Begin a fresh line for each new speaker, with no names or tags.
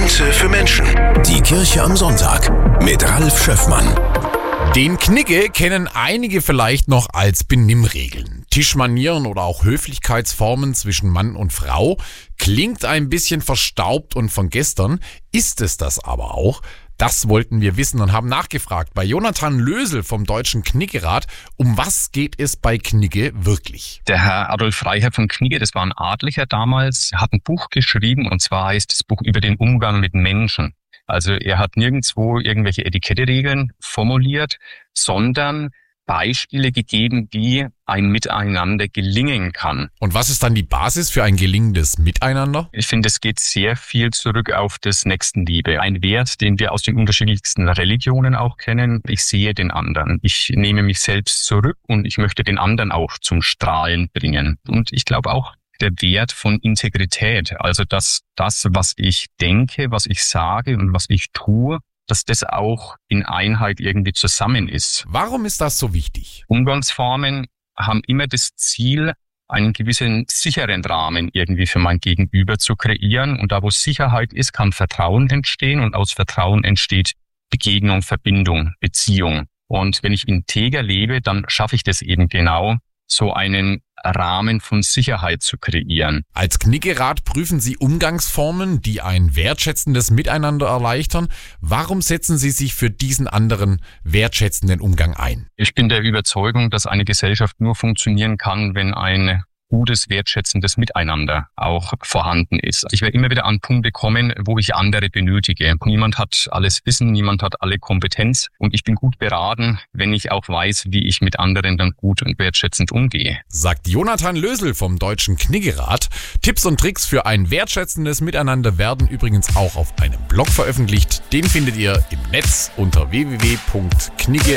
Münze für Menschen. Die Kirche am Sonntag mit Ralf Schöffmann.
Den Knigge kennen einige vielleicht noch als Benimmregeln. Tischmanieren oder auch Höflichkeitsformen zwischen Mann und Frau. Klingt ein bisschen verstaubt und von gestern, ist es das aber auch. Das wollten wir wissen und haben nachgefragt bei Jonathan Lösel vom Deutschen Kniggerat. Um was geht es bei Knigge wirklich?
Der Herr Adolf Freiherr von Knigge, das war ein Adliger damals, hat ein Buch geschrieben, und zwar heißt das Buch über den Umgang mit Menschen. Also er hat nirgendwo irgendwelche Etiketteregeln formuliert, sondern Beispiele gegeben, wie ein Miteinander gelingen kann.
Und was ist dann die Basis für ein gelingendes Miteinander?
Ich finde, es geht sehr viel zurück auf das Nächstenliebe. Ein Wert, den wir aus den unterschiedlichsten Religionen auch kennen. Ich sehe den anderen. Ich nehme mich selbst zurück und ich möchte den anderen auch zum Strahlen bringen. Und ich glaube auch, der Wert von Integrität, also dass das, was ich denke, was ich sage und was ich tue, dass das auch in Einheit irgendwie zusammen ist.
Warum ist das so wichtig?
Umgangsformen haben immer das Ziel, einen gewissen sicheren Rahmen irgendwie für mein Gegenüber zu kreieren. Und da, wo Sicherheit ist, kann Vertrauen entstehen, und aus Vertrauen entsteht Begegnung, Verbindung, Beziehung. Und wenn ich integer lebe, dann schaffe ich das eben genau, so einen Rahmen von Sicherheit zu kreieren.
Als Kniggerat prüfen Sie Umgangsformen, die ein wertschätzendes Miteinander erleichtern. Warum setzen Sie sich für diesen anderen wertschätzenden Umgang ein?
Ich bin der Überzeugung, dass eine Gesellschaft nur funktionieren kann, wenn ein gutes, wertschätzendes Miteinander auch vorhanden ist. Ich werde immer wieder an Punkte kommen, wo ich andere benötige. Niemand hat alles Wissen, niemand hat alle Kompetenz, und ich bin gut beraten, wenn ich auch weiß, wie ich mit anderen dann gut und wertschätzend umgehe.
Sagt Jonathan Lösel vom Deutschen Kniggerat. Tipps und Tricks für ein wertschätzendes Miteinander werden übrigens auch auf einem Blog veröffentlicht. Den findet ihr im Netz unter www.knigge-rat.de.